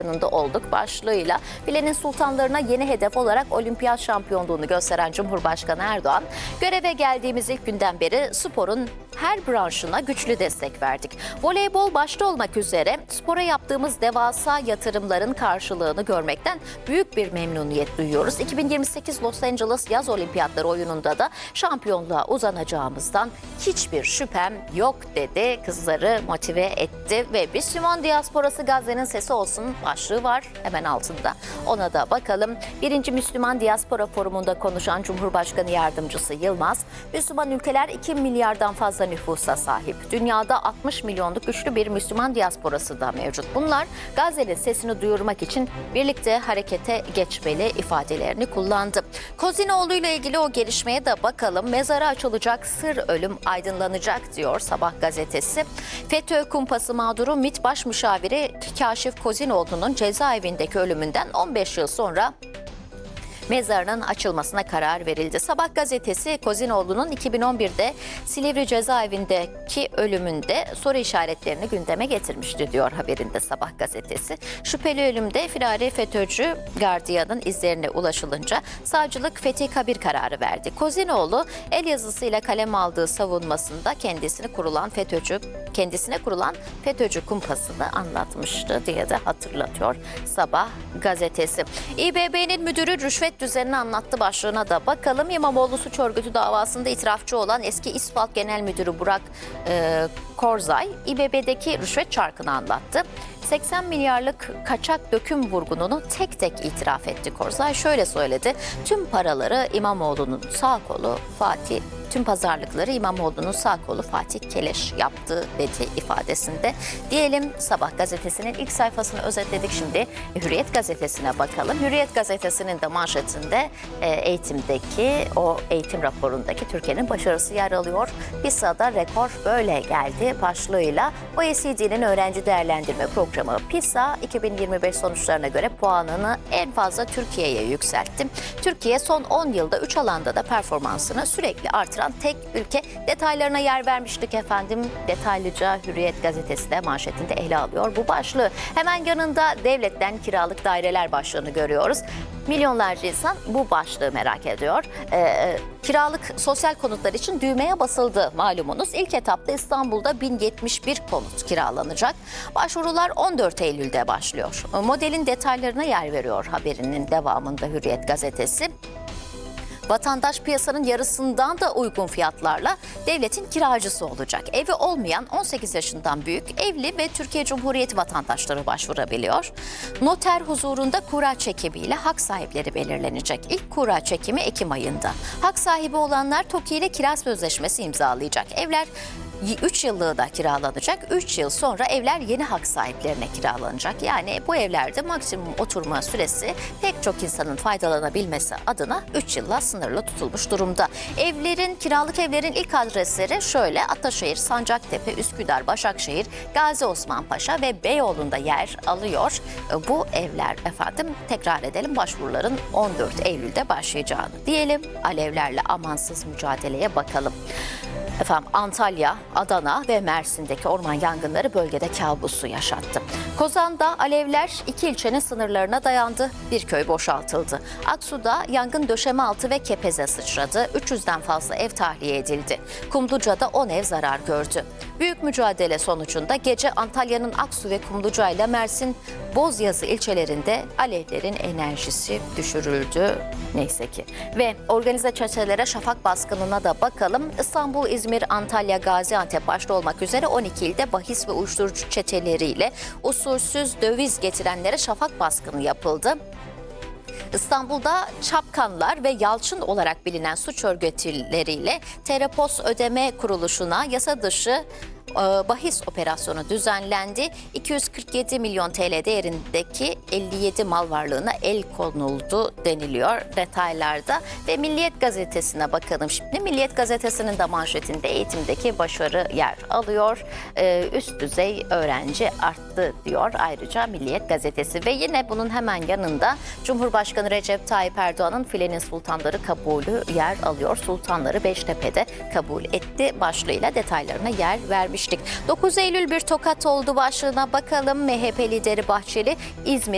yanında olduk başlığıyla filenin sultanlarına yeni hedef olarak olimpiyat şampiyonluğunu gösteren Cumhurbaşkanı Erdoğan, göreve geldiğimiz ilk günden beri sporun her branşına güçlü destek verdik. Voleybol başta olmak üzere spora yaptığımız devasa yatırımların karşılığını görmekten büyük bir memnuniyet duyuyoruz. 2028 Los Angeles Yaz Olimpiyatları oyununda da şampiyonluğa uzanacağımızdan hiçbir şüphem yok dedi. Kızları motive etti ve Müslüman diasporası Gazze'nin sesi olsun başlığı var hemen altında. Ona da bakalım. 1. Müslüman Diaspora Forumu'nda konuşan Cumhurbaşkanı Yardımcısı Yılmaz, Müslüman ülkeler 2 milyardan fazla nüfusa sahip. Dünyada 60 milyonluk güçlü bir Müslüman diasporası da mevcut. Bunlar Gazze'nin sesini duyurmak için birlikte harekete geçmeli ifadelerini kullandı. Kozinoğlu ile ilgili o gelişmeye de bakalım. Mezarı açılacak, sır ölüm aydınlanacak diyor Sabah gazetesi. FETÖ kumpası mağduru MİT Baş Müşaviri Kaşif Kozinoğlu'nun cezaevindeki ölümünden 15 yıl sonra mezarının açılmasına karar verildi. Sabah gazetesi Kozinoğlu'nun 2011'de Silivri cezaevindeki ölümünde soru işaretlerini gündeme getirmişti diyor haberinde Sabah gazetesi. Şüpheli ölümde firari FETÖ'cü gardiyanın izlerine ulaşılınca savcılık fethi kabir kararı verdi. Kozinoğlu el yazısıyla kalem aldığı savunmasında kendisine kurulan FETÖ'cü kumpasını anlatmıştı diye de hatırlatıyor Sabah gazetesi. İBB'nin müdürü rüşvet düzenini anlattı başlığına da bakalım. İmamoğlu suç örgütü davasında itirafçı olan eski İSPAK Genel Müdürü Burak Korzay, İBB'deki rüşvet çarkını anlattı. 80 milyarlık kaçak döküm vurgununu tek tek itiraf etti Korzay. Şöyle söyledi: tüm paraları İmamoğlu'nun sağ kolu tüm pazarlıkları İmamoğlu'nun sağ kolu Fatih Keleş yaptı dedi ifadesinde. Diyelim Sabah gazetesinin ilk sayfasını özetledik, şimdi Hürriyet gazetesine bakalım. Hürriyet gazetesinin de manşetinde o eğitim raporundaki Türkiye'nin başarısı yer alıyor. PISA'da rekor böyle geldi başlığıyla. OECD'nin öğrenci değerlendirme programı PISA 2025 sonuçlarına göre puanını en fazla Türkiye'ye yükseltti. Türkiye son 10 yılda 3 alanda da performansını sürekli artıran tek ülke. Detaylarına yer vermiştik efendim. Detaylıca Hürriyet gazetesi de manşetinde ele alıyor bu başlığı. Hemen yanında devletten kiralık daireler başlığını görüyoruz. Milyonlarca insan bu başlığı merak ediyor. Kiralık sosyal konutlar için düğmeye basıldı malumunuz. İlk etapta İstanbul'da 1071 konut kiralanacak. Başvurular 14 Eylül'de başlıyor. Modelin detaylarına yer veriyor haberinin devamında Hürriyet gazetesi. Vatandaş piyasanın yarısından da uygun fiyatlarla devletin kiracısı olacak. Evi olmayan 18 yaşından büyük, evli ve Türkiye Cumhuriyeti vatandaşları başvurabiliyor. Noter huzurunda kura çekimiyle hak sahipleri belirlenecek. İlk kura çekimi Ekim ayında. Hak sahibi olanlar TOKİ ile kira sözleşmesi imzalayacak. Evler 3 yıllığı da kiralanacak. 3 yıl sonra evler yeni hak sahiplerine kiralanacak. Yani bu evlerde maksimum oturma süresi pek çok insanın faydalanabilmesi adına 3 yılla sınırlı tutulmuş durumda. Kiralık evlerin ilk adresleri şöyle: Ataşehir, Sancaktepe, Üsküdar, Başakşehir, Gazi Osman Paşa ve Beyoğlu'nda yer alıyor. Bu evler efendim, tekrar edelim, başvuruların 14 Eylül'de başlayacağını diyelim. Alevlerle amansız mücadeleye bakalım. Efendim, Antalya, Adana ve Mersin'deki orman yangınları bölgede kabusu yaşattı. Kozan'da alevler 2 ilçenin sınırlarına dayandı. Bir köy boşaltıldı. Aksu'da yangın döşeme altı ve kepeze sıçradı. 300'den fazla ev tahliye edildi. Kumluca'da 10 ev zarar gördü. Büyük mücadele sonucunda gece Antalya'nın Aksu ve Kumluca ile Mersin Bozyazı ilçelerinde alevlerin enerjisi düşürüldü neyse ki. Ve organize çetelere şafak baskınına da bakalım. İstanbul, İzmir, Antalya, Gaziantep başta olmak üzere 12 ilde bahis ve uyuşturucu çeteleriyle usulsüz döviz getirenlere şafak baskını yapıldı. İstanbul'da Çapkanlar ve Yalçın olarak bilinen suç örgütleriyle Terapos Ödeme Kuruluşu'na yasa dışı bahis operasyonu düzenlendi. 247 milyon TL değerindeki 57 mal varlığına el konuldu deniliyor detaylarda. Ve Milliyet gazetesine bakalım şimdi. Milliyet gazetesinin de manşetinde eğitimdeki başarı yer alıyor. Üst düzey öğrenci arttı diyor ayrıca Milliyet gazetesi. Ve yine bunun hemen yanında Cumhurbaşkanı Recep Tayyip Erdoğan'ın filenin sultanları kabulü yer alıyor. Sultanları Beştepe'de kabul etti başlığıyla detaylarına yer vermiştik. 9 Eylül bir tokat oldu başlığına bakalım. MHP lideri Bahçeli, İzmir